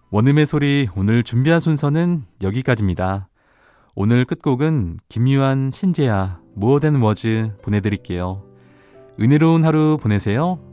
원음의 소리 오늘 준비한 순서는 여기까지입니다. 오늘 끝곡은 김유한, 신재야, More Than Words 보내드릴게요. 은혜로운 하루 보내세요.